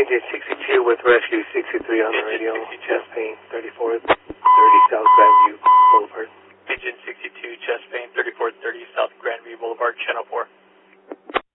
Engine 62 with rescue 63 on the radio. Chest pain 34, 36.